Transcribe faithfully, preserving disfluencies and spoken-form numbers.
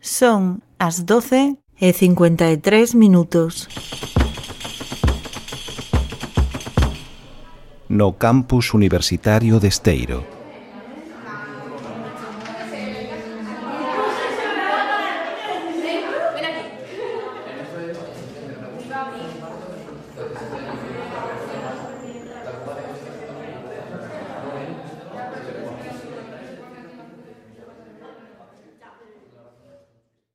Son as doce e cincuenta e tres minutos. No campus universitario de Esteiro.